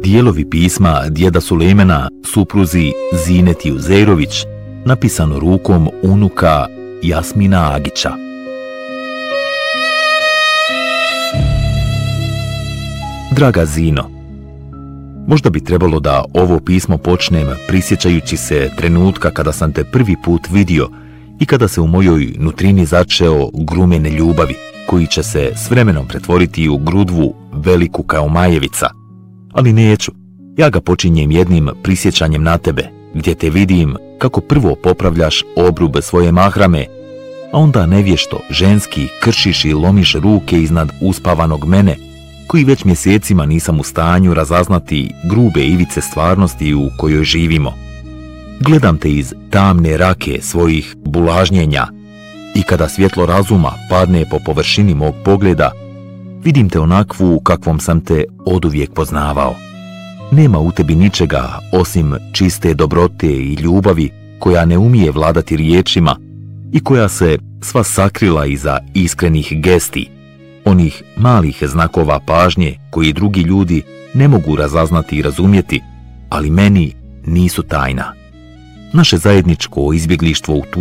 Dijelovi pisma djeda Sulejmana supruzi Zineti Uzejrović, napisano rukom unuka Jasmina Agića. Draga Zino, možda bi trebalo da ovo pismo počnem prisjećajući se trenutka kada sam te prvi put vidio i kada se u mojoj nutrini začeo grumene ljubavi, koji će se s vremenom pretvoriti u grudvu veliku kao Majevica. Ali neću, ja ga počinjem jednim prisjećanjem na tebe, gdje te vidim kako prvo popravljaš obrub svoje mahrame, a onda nevješto ženski kršiš i lomiš ruke iznad uspavanog mene, koji već mjesecima nisam u stanju razaznati grube ivice stvarnosti u kojoj živimo. Gledam te iz tamne rake svojih bulažnjenja i kada svjetlo razuma padne po površini mog pogleda, vidim te onakvu kakvom sam te oduvijek poznavao. Nema u tebi ničega osim čiste dobrote i ljubavi koja ne umije vladati riječima i koja se sva sakrila iza iskrenih gesti, onih malih znakova pažnje koji drugi ljudi ne mogu razaznati i razumjeti, ali meni nisu tajna. Naše zajedničko izbjeglištvo u